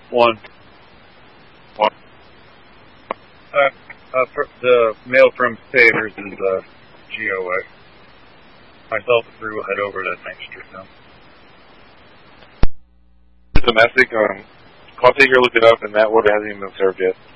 One. The mail from Favors is GOA. Myself and Drew will head over to Ninth Street now. Domestic. Call taker looked it up, and that order hasn't even been served yet.